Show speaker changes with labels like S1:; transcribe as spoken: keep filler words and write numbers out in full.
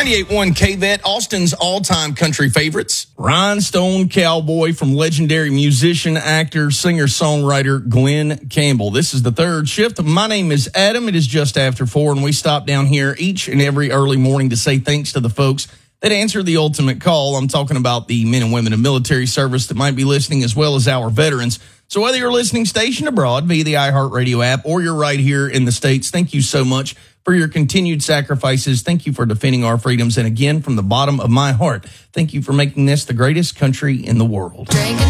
S1: ninety-eight point one K-Vet, Austin's all-time country favorites. Rhinestone Cowboy from legendary musician, actor, singer-songwriter Glenn Campbell. This is the third shift. My name is Adam. It is just after four, and we stop down here each and every early morning to say thanks to the folks that answer the ultimate call. I'm talking about the men and women of military service that might be listening, as well as our veterans. So whether you're listening stationed abroad via the iHeartRadio app or you're right here in the States, thank you so much for your continued sacrifices. Thank you for defending our freedoms. And again, from the bottom of my heart, thank you for making this the greatest country in the world. Drinking